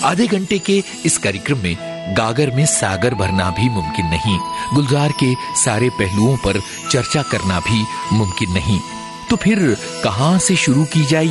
आधे घंटे के इस कार्यक्रम में गागर में सागर भरना भी मुमकिन नहीं, गुलजार के सारे पहलुओं पर चर्चा करना भी मुमकिन नहीं। तो फिर कहां से शुरू की जाए